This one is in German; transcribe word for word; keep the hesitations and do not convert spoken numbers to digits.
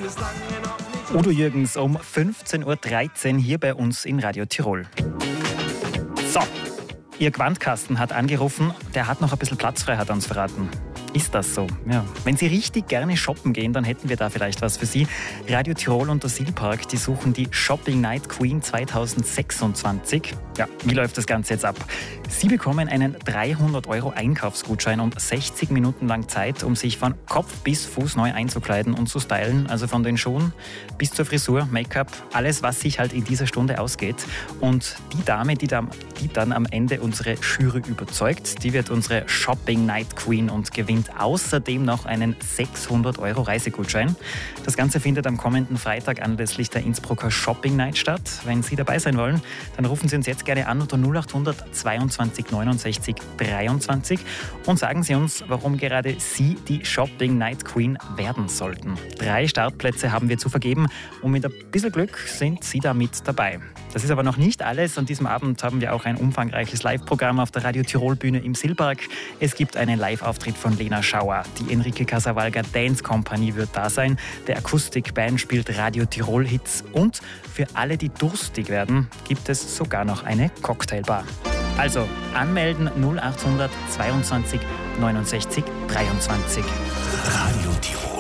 Udo Jürgens um fünfzehn Uhr dreizehn hier bei uns in Radio Tirol. So, Ihr Gewandkasten hat angerufen, der hat noch ein bisschen Platz frei, hat er uns verraten. Ist das so? Ja. Wenn Sie richtig gerne shoppen gehen, dann hätten wir da vielleicht was für Sie. Radio Tirol und der Silpark, die suchen die Shopping Night Queen zwanzig sechsundzwanzig. Ja, wie läuft das Ganze jetzt ab? Sie bekommen einen dreihundert Euro Einkaufsgutschein und sechzig Minuten lang Zeit, um sich von Kopf bis Fuß neu einzukleiden und zu stylen. Also von den Schuhen bis zur Frisur, Make-up, alles, was sich halt in dieser Stunde ausgeht. Und die Dame, die dann, die dann am Ende unsere Jury überzeugt, die wird unsere Shopping Night Queen und gewinnt außerdem noch einen sechshundert Euro Reisegutschein. Das Ganze findet am kommenden Freitag anlässlich der Innsbrucker Shopping Night statt. Wenn Sie dabei sein wollen, dann rufen Sie uns jetzt gerne an unter null acht hundert zweiundzwanzig neunundsechzig dreiundzwanzig und sagen Sie uns, warum gerade Sie die Shopping Night Queen werden sollten. Drei Startplätze haben wir zu vergeben und mit ein bisschen Glück sind Sie da mit dabei. Das ist aber noch nicht alles. An diesem Abend haben wir auch ein umfangreiches Live-Programm auf der Radio Tirol Bühne im Silpark. Es gibt einen Live-Auftritt von Lena Schauer. Die Enrique Casavalga Dance Company wird da sein. Der Akustikband spielt Radio Tirol Hits. Und für alle, die durstig werden, gibt es sogar noch eine Cocktailbar. Also anmelden null acht hundert zweiundzwanzig neunundsechzig dreiundzwanzig. Radio Tirol.